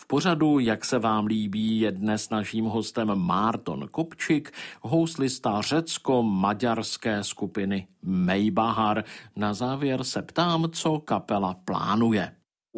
pořadu Jak se vám líbí je dnes naším hostem Márton Kopčik, houslista řecko-maďarské skupiny Maybahar. Na závěr se ptám, co kapela plánuje.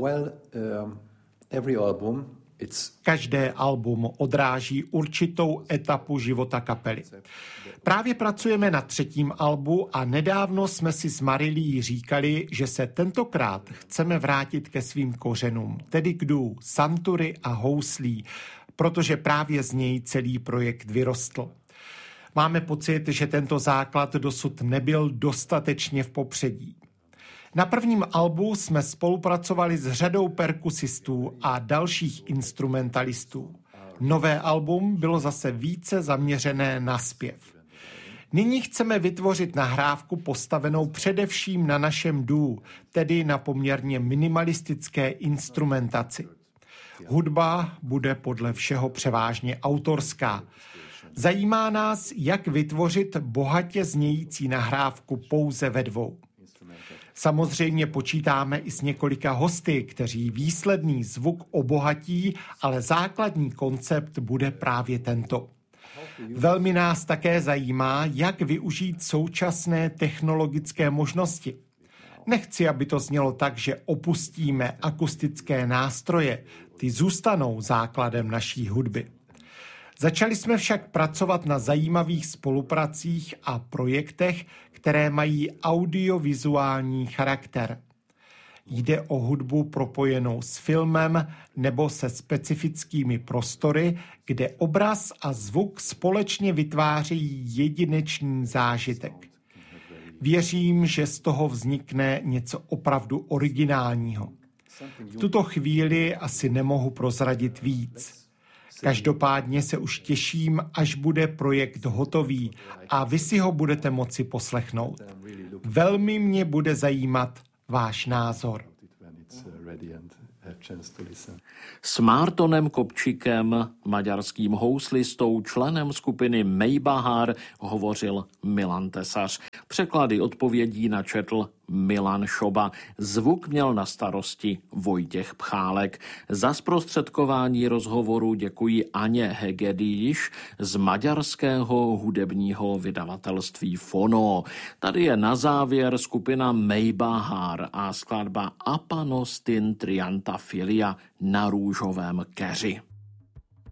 Každé album odráží určitou etapu života kapely. Právě pracujeme na 3. albu a nedávno jsme si s Marilí říkali, že se tentokrát chceme vrátit ke svým kořenům, tedy k duo santury a houslí, protože právě z něj celý projekt vyrostl. Máme pocit, že tento základ dosud nebyl dostatečně v popředí. Na 1. albu jsme spolupracovali s řadou perkusistů a dalších instrumentalistů. Nové album bylo zase více zaměřené na zpěv. Nyní chceme vytvořit nahrávku postavenou především na našem duo, tedy na poměrně minimalistické instrumentaci. Hudba bude podle všeho převážně autorská. Zajímá nás, jak vytvořit bohatě znějící nahrávku pouze ve 2. Samozřejmě počítáme i s několika hosty, kteří výsledný zvuk obohatí, ale základní koncept bude právě tento. Velmi nás také zajímá, jak využít současné technologické možnosti. Nechci, aby to znělo tak, že opustíme akustické nástroje, ty zůstanou základem naší hudby. Začali jsme však pracovat na zajímavých spolupracích a projektech, které mají audiovizuální charakter. Jde o hudbu propojenou s filmem nebo se specifickými prostory, kde obraz a zvuk společně vytvářejí jedinečný zážitek. Věřím, že z toho vznikne něco opravdu originálního. V tuto chvíli asi nemohu prozradit víc. Každopádně se už těším, až bude projekt hotový a vy si ho budete moci poslechnout. Velmi mě bude zajímat váš názor. S Mártonem Kopčikem, maďarským houslistou, členem skupiny Maybahar, hovořil Milan Tesař. Překlady odpovědí načetl Milan Šoba. Zvuk měl na starosti Vojtěch Pchálek. Za zprostředkování rozhovoru děkuji Aně Hegedíš z maďarského hudebního vydavatelství Fono. Tady je na závěr skupina Maybahar a skladba Apanostin Triantafilia na růžovém keři.